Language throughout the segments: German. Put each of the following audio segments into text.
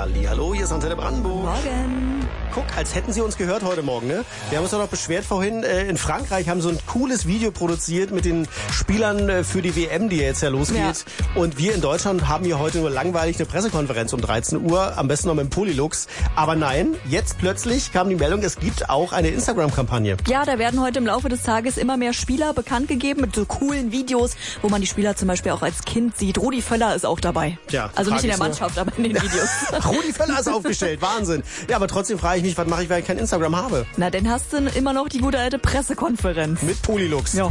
Hallo, hier ist Antenne Brandenburg. Morgen. Guck, als hätten sie uns gehört heute Morgen, ne? Wir haben uns doch noch beschwert vorhin, in Frankreich haben so ein cooles Video produziert mit den Spielern für die WM, die jetzt ja losgeht. Ja. Und wir in Deutschland haben hier heute nur langweilig eine Pressekonferenz um 13 Uhr, am besten noch mit dem Polylux. Aber nein, jetzt plötzlich kam die Meldung, es gibt auch eine Instagram-Kampagne. Ja, da werden heute im Laufe des Tages immer mehr Spieler bekannt gegeben mit so coolen Videos, wo man die Spieler zum Beispiel auch als Kind sieht. Rudi Völler ist auch dabei. Ja, also nicht in der Mannschaft, aber in den Videos. Rudi Völler ist aufgestellt, Wahnsinn. Ja, aber trotzdem frage ich mich, was mache ich, weil ich kein Instagram habe? Na, dann hast du immer noch die gute alte Pressekonferenz. Mit Polylux. Ja.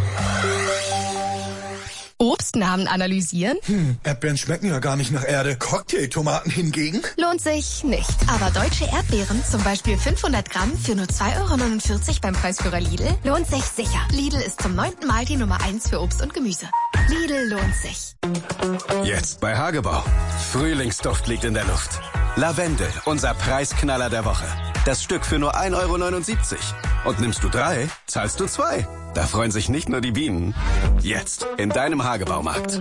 Obstnamen analysieren? Erdbeeren schmecken ja gar nicht nach Erde. Cocktailtomaten hingegen? Lohnt sich nicht. Aber deutsche Erdbeeren, zum Beispiel 500 Gramm für nur 2,49 € beim Preisführer Lidl, lohnt sich sicher. Lidl ist zum 9. Mal die Nummer 1 für Obst und Gemüse. Lidl lohnt sich. Jetzt bei Hagebau. Frühlingsduft liegt in der Luft. Lavendel, unser Preisknaller der Woche. Das Stück für nur 1,79 €. Und nimmst du 3, zahlst du 2. Da freuen sich nicht nur die Bienen. Jetzt in deinem Hagebaumarkt.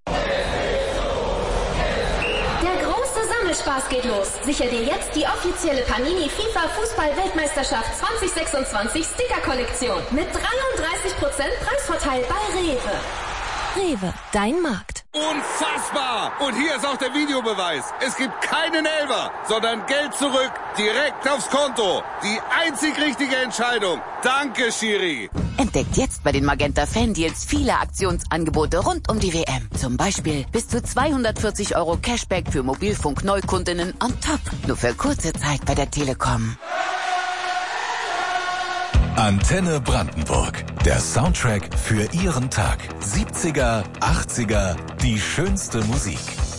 Der große Sammelspaß geht los. Sicher dir jetzt die offizielle Panini FIFA Fußball-Weltmeisterschaft 2026 Sticker-Kollektion mit 33% Preisvorteil bei Rewe. Rewe, dein Markt. Unfassbar! Und hier ist auch der Videobeweis. Es gibt keinen Elfer, sondern Geld zurück, direkt aufs Konto. Die einzig richtige Entscheidung. Danke, Schiri. Entdeckt jetzt bei den Magenta Fan-Deals viele Aktionsangebote rund um die WM. Zum Beispiel bis zu 240 € Cashback für Mobilfunk-Neukundinnen on top. Nur für kurze Zeit bei der Telekom. Antenne Brandenburg. Der Soundtrack für Ihren Tag. 70er, 80er, die schönste Musik.